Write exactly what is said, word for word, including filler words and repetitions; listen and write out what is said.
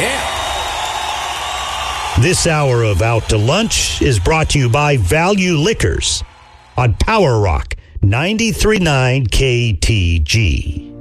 Yeah. This hour of Out to Lunch is brought to you by Value Liquors on Power Rock ninety-three point nine K T G.